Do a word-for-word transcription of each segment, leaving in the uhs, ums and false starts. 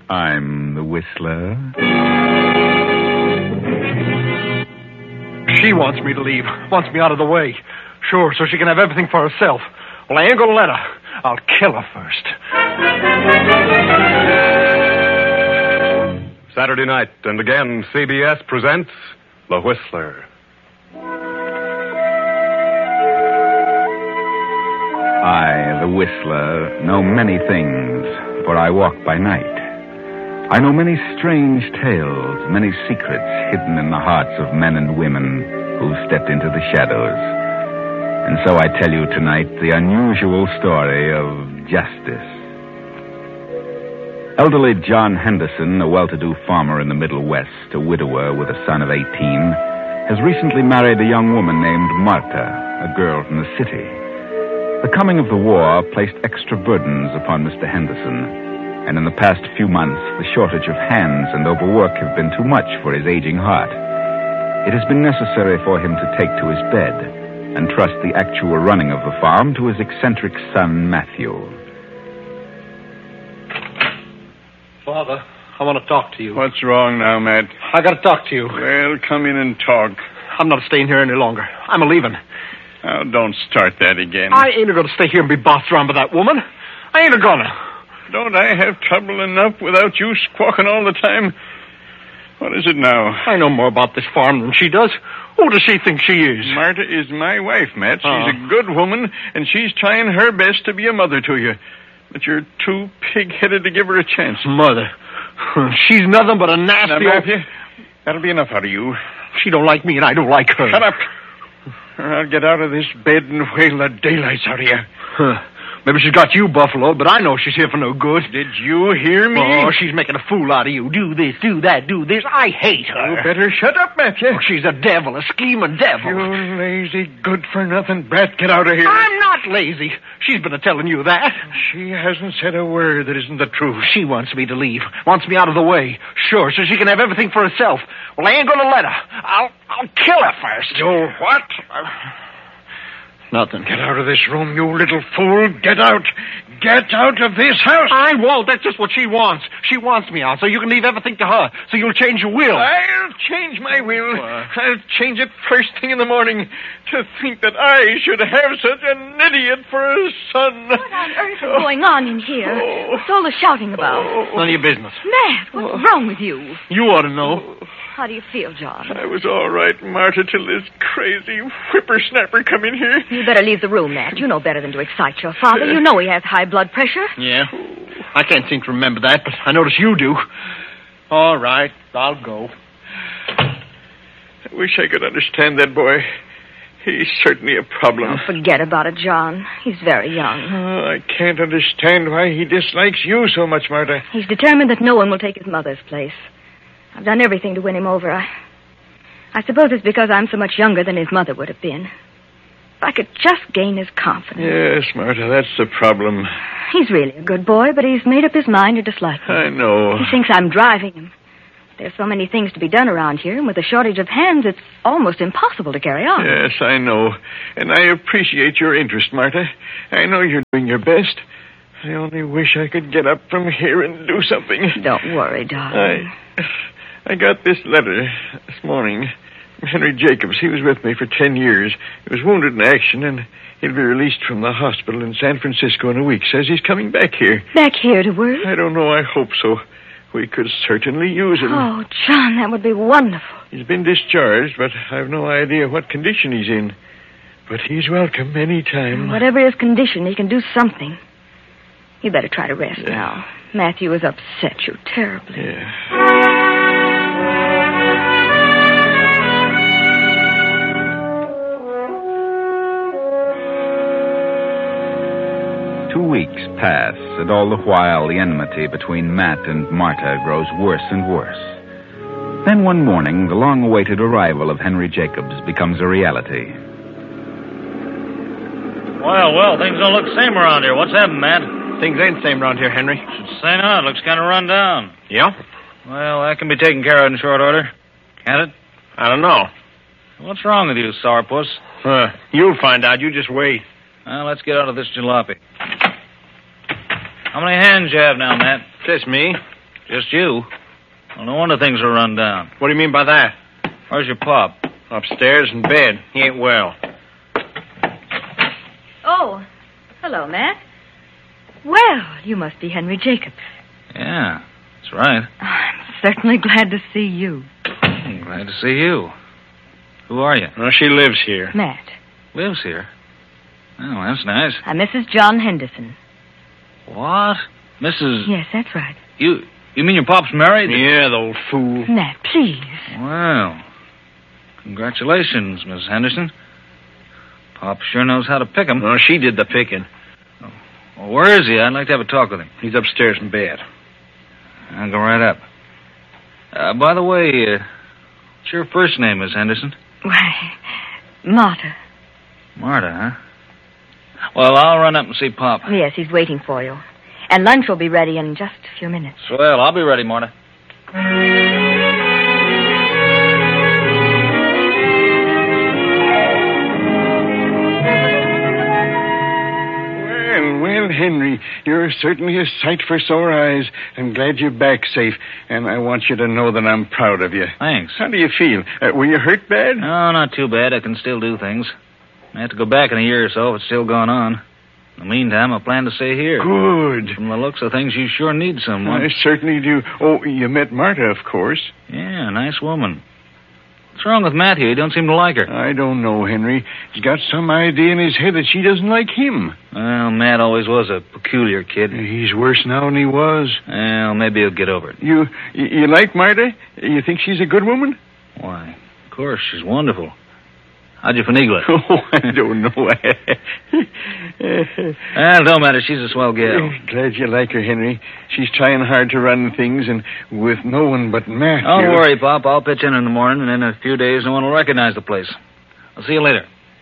I'm the Whistler. She wants me to leave, wants me out of the way. Sure, so she can have everything for herself. Well, I ain't gonna let her. I'll kill her first. Saturday night, and again, C B S presents The Whistler. I, the Whistler, know many things, for I walk by night. I know many strange tales, many secrets hidden in the hearts of men and women who've stepped into the shadows. And so I tell you tonight the unusual story of justice. Elderly John Henderson, a well-to-do farmer in the Middle West, a widower with a son of eighteen, has recently married a young woman named Marta, a girl from the city. The coming of the war placed extra burdens upon Mister Henderson, and in the past few months, the shortage of hands and overwork have been too much for his aging heart. It has been necessary for him to take to his bed and trust the actual running of the farm to his eccentric son, Matthew. Father, I want to talk to you. What's wrong now, Matt? I got to talk to you. Well, come in and talk. I'm not staying here any longer. I'm a-leaving. Now, don't start that again. I ain't going to stay here and be bossed around by that woman. I ain't a-gonna. Don't I have trouble enough without you squawking all the time? What is it now? I know more about this farm than she does. Who does she think she is? Marta is my wife, Matt. She's Oh. a good woman, and she's trying her best to be a mother to you. But you're too pig-headed to give her a chance. Mother. She's nothing but a nasty... Now, Matthew, that'll be enough out of you. She don't like me, and I don't like her. Shut up. Or I'll get out of this bed and whale the daylights out of you. Huh. Maybe she's got you, Buffalo, but I know she's here for no good. Did you hear me? Oh, she's making a fool out of you. Do this, do that, do this. I hate her. You better shut up, Matthew. Oh, she's a devil, a scheming devil. You lazy, good-for-nothing brat. Get out of here. I'm not lazy. She's been a-telling you that. She hasn't said a word that isn't the truth. She wants me to leave, wants me out of the way. Sure, so she can have everything for herself. Well, I ain't gonna let her. I'll, I'll kill her first. You what? Nothing. Get out of this room, you little fool. Get out. Get out of this house. I won't. That's just what she wants. She wants me out, so you can leave everything to her, so you'll change your will. I'll change my will. What? I'll change it first thing in the morning. To think that I should have such an idiot for a son. What on earth is going on in here? Oh. What's all the shouting about? None of your business. Matt, what's wrong with you? You ought to know. How do you feel, John? I was all right, Marta, till this crazy whippersnapper come in here. You better leave the room, Matt. You know better than to excite your father. You know he has high blood pressure. Yeah? I can't seem to remember that, but I notice you do. All right, I'll go. I wish I could understand that boy. He's certainly a problem. Oh, forget about it, John. He's very young. Oh, I can't understand why he dislikes you so much, Marta. He's determined that no one will take his mother's place. I've done everything to win him over. I, I suppose it's because I'm so much younger than his mother would have been. If I could just gain his confidence. Yes, Marta, that's the problem. He's really a good boy, but he's made up his mind to dislike me. I know. He thinks I'm driving him. There's so many things to be done around here, and with a shortage of hands, it's almost impossible to carry on. Yes, I know. And I appreciate your interest, Marta. I know you're doing your best. I only wish I could get up from here and do something. Don't worry, darling. I, I got this letter this morning from Henry Jacobs. He was with me for ten years. He was wounded in action, and he'll be released from the hospital in San Francisco in a week. Says he's coming back here. Back here to work? I don't know. I hope so. We could certainly use him. Oh, John, that would be wonderful. He's been discharged, but I've no idea what condition he's in. But he's welcome any time. Whatever his condition, he can do something. You better try to rest Yeah. now. Matthew has upset you terribly. Yeah. Two weeks pass, and all the while the enmity between Matt and Marta grows worse and worse. Then one morning, the long-awaited arrival of Henry Jacobs becomes a reality. Well, well, things don't look the same around here. What's happened, Matt? Things ain't the same around here, Henry. Should say not. Looks kind of run down. Yeah? Well, that can be taken care of in short order. Can't it? I don't know. What's wrong with you, sourpuss? Uh, you'll find out. You just wait. Well, let's get out of this jalopy. How many hands you have now, Matt? Just me. Just you? Well, no wonder things are run down. What do you mean by that? Where's your pop? Upstairs in bed. He ain't well. Oh, hello, Matt. Well, you must be Henry Jacobs. Yeah, that's right. I'm certainly glad to see you. I'm glad to see you. Who are you? Well, she lives here. Matt, Lives here. Oh, that's nice. I'm Missus John Henderson. What? Missus Yes, that's right. You you mean your pop's married? Yeah, the old fool. Matt, please. Well, congratulations, Miss Henderson. Pop sure knows how to pick 'em. Well, she did the picking. Well, where is he? I'd like to have a talk with him. He's upstairs in bed. I'll go right up. Uh, by the way, uh, what's your first name, Miss Henderson? Why, Marta. Marta, huh? Well, I'll run up and see Pop. Yes, he's waiting for you. And lunch will be ready in just a few minutes. Well, I'll be ready, Marta. Well, well, Henry, you're certainly a sight for sore eyes. I'm glad you're back safe, and I want you to know that I'm proud of you. Thanks. How do you feel? Uh, were you hurt bad? No, not too bad. I can still do things. I have to go back in a year or so if it's still going on. In the meantime, I plan to stay here. Good. From the looks of things, you sure need someone. I certainly do. Oh, you met Marta, of course. Yeah, nice woman. What's wrong with Matthew? He don't seem to like her. I don't know, Henry. He's got some idea in his head that she doesn't like him. Well, Matt always was a peculiar kid. He's worse now than he was. Well, maybe he'll get over it. You, you, you like Marta? You think she's a good woman? Why, of course, she's wonderful. How'd you finagle it? Oh, I don't know. Well, don't matter. She's a swell gal. Glad you like her, Henry. She's trying hard to run things, and with no one but Matthew. Don't worry, Pop. I'll pitch in in the morning, and in a few days, no one will recognize the place. I'll see you later.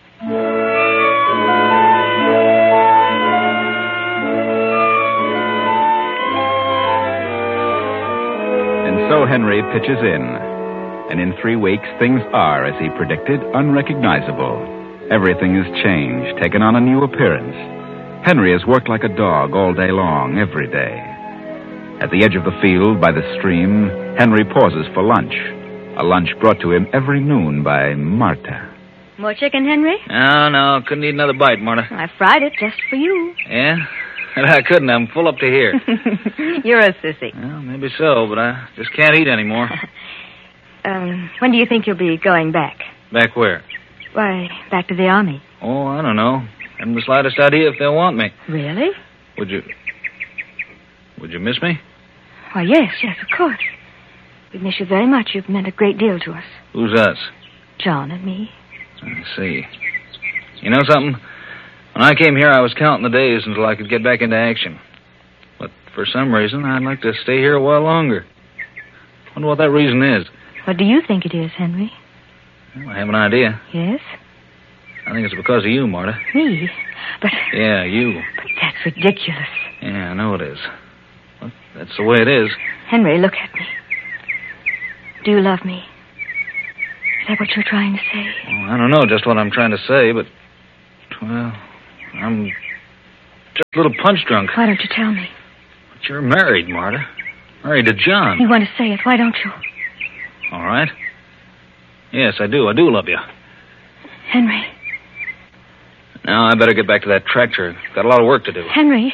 And so Henry pitches in. And in three weeks, things are, as he predicted, unrecognizable. Everything has changed, taken on a new appearance. Henry has worked like a dog all day long, every day. At the edge of the field, by the stream, Henry pauses for lunch. A lunch brought to him every noon by Marta. More chicken, Henry? No, no, couldn't eat another bite, Marta. I fried it just for you. Yeah? I couldn't. I'm full up to here. You're a sissy. Well, maybe so, but I just can't eat anymore. Um, when do you think you'll be going back? Back where? Why, back to the army. Oh, I don't know. Haven't the slightest idea if they'll want me. Really? Would you... Would you miss me? Why, yes, yes, of course. We miss you very much. You've meant a great deal to us. Who's us? John and me. I see. You know something? When I came here, I was counting the days until I could get back into action. But for some reason, I'd like to stay here a while longer. Wonder what that reason is. What do you think it is, Henry? Well, I have an idea. Yes? I think it's because of you, Marta. Me? But... Yeah, you. But that's ridiculous. Yeah, I know it is. Well, that's the way it is. Henry, look at me. Do you love me? Is that what you're trying to say? Well, I don't know just what I'm trying to say, but... Well, I'm just a little punch drunk. Why don't you tell me? But you're married, Marta. Married to John. You want to say it. Why don't you? All right. Yes, I do. I do love you. Henry. Now, I better get back to that tractor. Got a lot of work to do. Henry.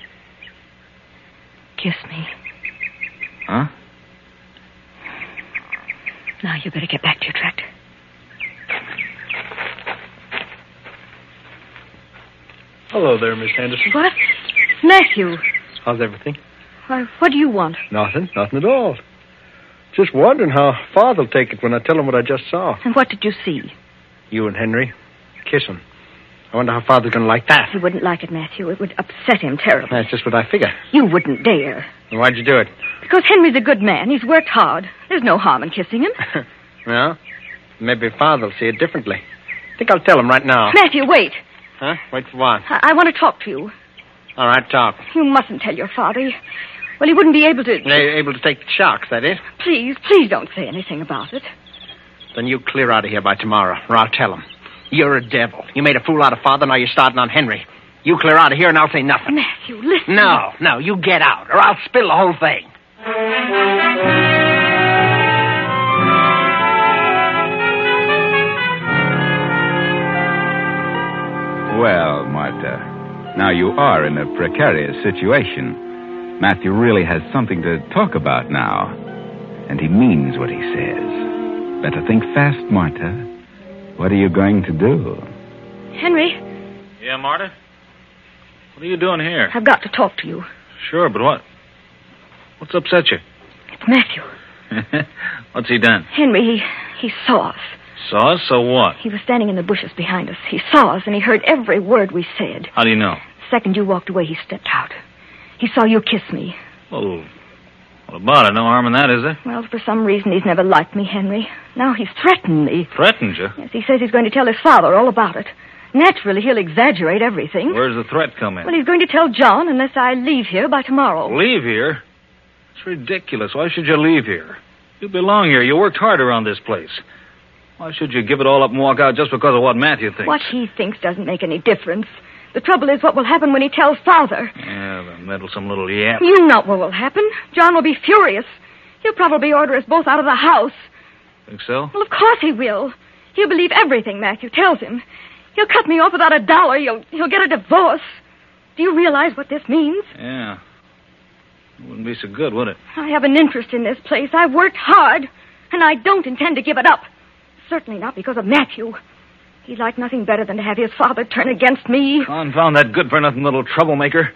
Kiss me. Huh? Now, you better get back to your tractor. Hello there, Miss Henderson. What? Matthew. How's everything? Why, what do you want? Nothing. Nothing at all. Just wondering how Father'll take it when I tell him what I just saw. And what did you see? You and Henry kissing. I wonder how Father's going to like that. He wouldn't like it, Matthew. It would upset him terribly. That's just what I figure. You wouldn't dare. And why'd you do it? Because Henry's a good man. He's worked hard. There's no harm in kissing him. Well, maybe Father'll see it differently. I think I'll tell him right now. Matthew, wait. Huh? Wait for what? I, I want to talk to you. All right, talk. You mustn't tell your father. He, well, he wouldn't be able to... You're able to take the shocks, that is? Please, please don't say anything about it. Then you clear out of here by tomorrow, or I'll tell him. You're a devil. You made a fool out of Father, now you're starting on Henry. You clear out of here and I'll say nothing. Matthew, listen. No, no, you get out, or I'll spill the whole thing. Well, Martha, now you are in a precarious situation. Matthew really has something to talk about now. And he means what he says. Better think fast, Martha. What are you going to do? Henry, Yeah, Marta? What are you doing here? I've got to talk to you. Sure, but what? What's upset you? It's Matthew. What's he done? Henry, he, he saw us. Saw us, so what? He was standing in the bushes behind us. He saw us, and he heard every word we said. How do you know? The second you walked away, he stepped out. He saw you kiss me. Well, what about it? No harm in that, is there? Well, for some reason, he's never liked me, Henry. Now he's threatened me. Threatened you? Yes, he says he's going to tell his father all about it. Naturally, he'll exaggerate everything. Where's the threat come in? Well, he's going to tell John unless I leave here by tomorrow. Leave here? It's ridiculous. Why should you leave here? You belong here. You worked hard around this place. Why should you give it all up and walk out just because of what Matthew thinks? What he thinks doesn't make any difference. The trouble is what will happen when he tells Father. Yeah, the meddlesome little yap. You know what will happen. John will be furious. He'll probably order us both out of the house. Think so? Well, of course he will. He'll believe everything Matthew tells him. He'll cut me off without a dollar. He'll, he'll get a divorce. Do you realize what this means? Yeah. It wouldn't be so good, would it? I have an interest in this place. I've worked hard, and I don't intend to give it up. Certainly not because of Matthew. He'd like nothing better than to have his father turn against me. Confound that good-for-nothing little troublemaker.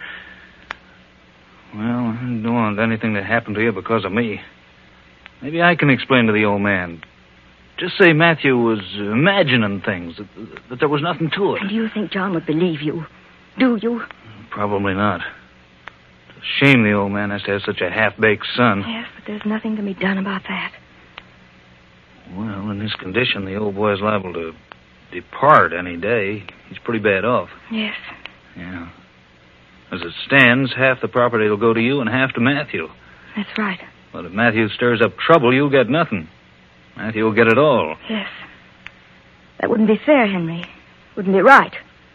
Well, I don't want anything to happen to you because of me. Maybe I can explain to the old man. Just say Matthew was imagining things, that, that there was nothing to it. And do you think John would believe you? Do you? Probably not. It's a shame the old man has to have such a half-baked son. Yes, but there's nothing can be done about that. Well, in this condition, the old boy's liable to depart any day. He's pretty bad off. Yes. Yeah. As it stands, half the property will go to you and half to Matthew. That's right. But if Matthew stirs up trouble, you'll get nothing. Matthew will get it all. Yes. That wouldn't be fair, Henry. Wouldn't be right.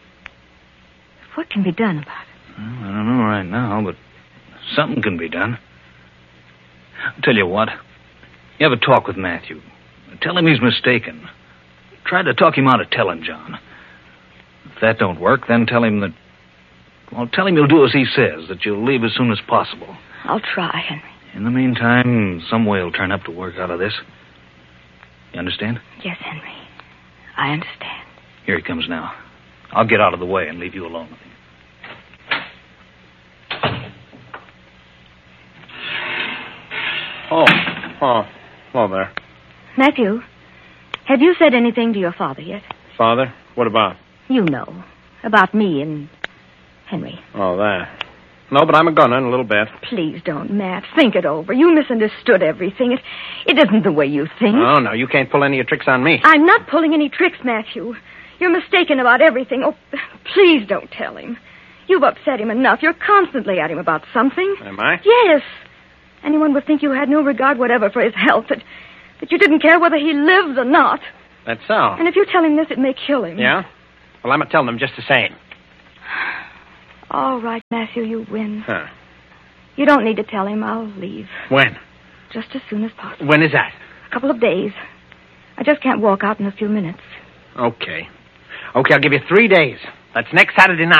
What can be done about it? Well, I don't know right now, but something can be done. I'll tell you what. You have a talk with Matthew. Tell him he's mistaken. Try to talk him out of telling John. If that don't work, then tell him that... Well, tell him you'll do as he says, that you'll leave as soon as possible. I'll try, Henry. In the meantime, some way will turn up to work out of this. You understand? Yes, Henry. I understand. Here he comes now. I'll get out of the way and leave you alone with him. Oh, oh, hello there. Matthew, have you said anything to your father yet? Father? What about? You know. About me and Henry. Oh, that. No, but I'm a gunner in a little bit. Please don't, Matt. Think it over. You misunderstood everything. It, it isn't the way you think. Oh, no, you can't pull any of your tricks on me. I'm not pulling any tricks, Matthew. You're mistaken about everything. Oh, please don't tell him. You've upset him enough. You're constantly at him about something. Am I? Yes. Anyone would think you had no regard whatever for his health, that, that you didn't care whether he lives or not. That's so. And if you tell him this, it may kill him. Yeah? Well, I'm going to tell them just the same. All right, Matthew, you win. Huh. You don't need to tell him. I'll leave. When? Just as soon as possible. When is that? A couple of days. I just can't walk out in a few minutes. Okay. Okay, I'll give you three days. That's next Saturday night.